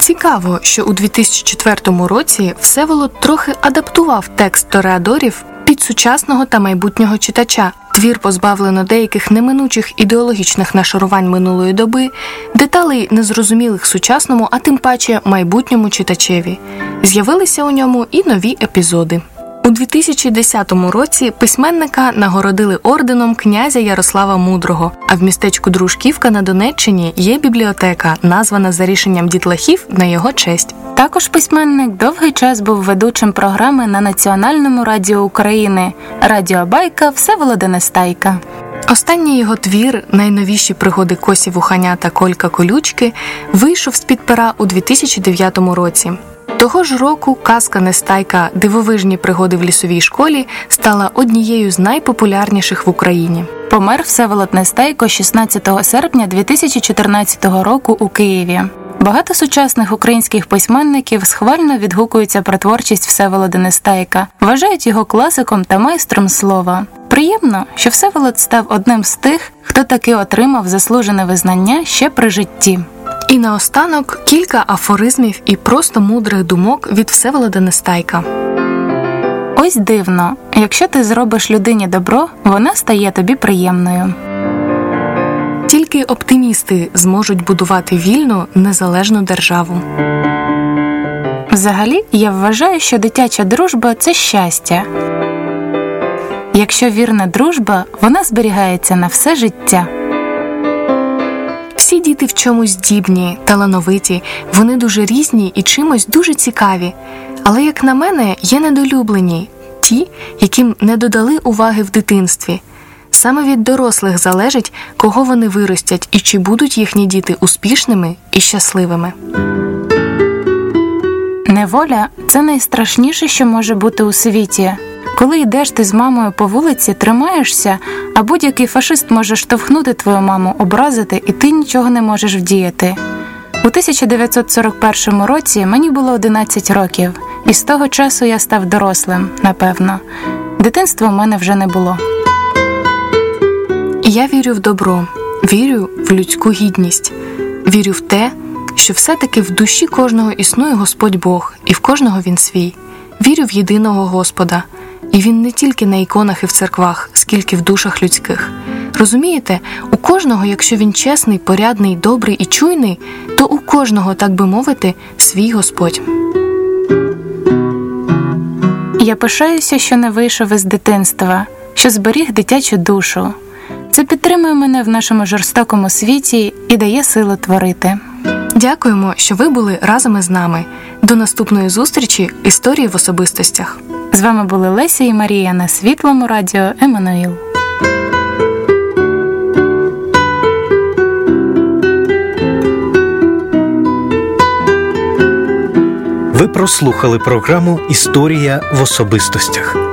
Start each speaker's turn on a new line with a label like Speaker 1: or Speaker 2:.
Speaker 1: Цікаво, що у 2004 році Всеволод трохи адаптував текст Тореадорів під сучасного та майбутнього читача. Твір позбавлено деяких неминучих ідеологічних нашарувань минулої доби, деталей незрозумілих сучасному, а тим паче майбутньому читачеві. З'явилися у ньому і нові епізоди. У 2010 році письменника нагородили орденом князя Ярослава Мудрого, а в містечку Дружківка на Донеччині є бібліотека, названа за рішенням дітлахів на його честь.
Speaker 2: Також письменник довгий час був ведучим програми на Національному радіо України «Радіобайка» Всеволода Нестайка.
Speaker 1: Останній його твір «Найновіші пригоди Косі Вуханя та Колька Колючки» вийшов з-під пера у 2009 році. Того ж року казка Нестайка «Дивовижні пригоди в лісовій школі» стала однією з найпопулярніших в Україні.
Speaker 2: Помер Всеволод Нестайко 16 серпня 2014 року у Києві. Багато сучасних українських письменників схвально відгукуються про творчість Всеволода Нестайка, вважають його класиком та майстром слова. Приємно, що Всеволод став одним з тих, хто таки отримав заслужене визнання ще при житті.
Speaker 1: І наостанок кілька афоризмів і просто мудрих думок від Всеволода Нестайка.
Speaker 2: Ось дивно, якщо ти зробиш людині добро, вона стає тобі приємною.
Speaker 1: Тільки оптимісти зможуть будувати вільну, незалежну державу.
Speaker 2: Взагалі, я вважаю, що дитяча дружба – це щастя. Якщо вірна дружба, вона зберігається на все життя.
Speaker 1: Всі діти в чомусь здібні, талановиті, вони дуже різні і чимось дуже цікаві. Але, як на мене, є недолюблені – ті, яким не додали уваги в дитинстві. Саме від дорослих залежить, кого вони виростять і чи будуть їхні діти успішними і щасливими.
Speaker 2: Неволя – це найстрашніше, що може бути у світі. Коли йдеш ти з мамою по вулиці, тримаєшся, а будь-який фашист може штовхнути твою маму, образити, і ти нічого не можеш вдіяти. У 1941 році мені було 11 років, і з того часу я став дорослим, напевно. Дитинства в мене вже не було.
Speaker 1: Я вірю в добро, вірю в людську гідність, вірю в те, що все-таки в душі кожного існує Господь Бог, і в кожного Він свій. Вірю в єдиного Господа, і Він не тільки на іконах і в церквах, скільки в душах людських. Розумієте, у кожного, якщо він чесний, порядний, добрий і чуйний, то у кожного, так би мовити, свій Господь.
Speaker 2: Я пишаюся, що не вийшов із дитинства, що зберіг дитячу душу. Це підтримує мене в нашому жорстокому світі і дає силу творити.
Speaker 1: Дякуємо, що ви були разом із нами. До наступної зустрічі «Історії в особистостях».
Speaker 2: З вами були Леся і Марія на Світлому радіо Еммануїл.
Speaker 3: Ви прослухали програму «Історія в особистостях».